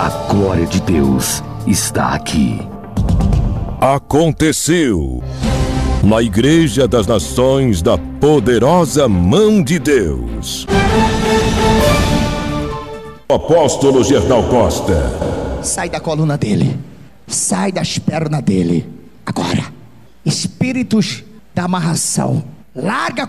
A glória de Deus está aqui. Aconteceu na Igreja das Nações da Poderosa Mão de Deus. Apóstolo Gerdau Costa. Sai da coluna dele, sai das pernas dele. Agora, espíritos da amarração, larga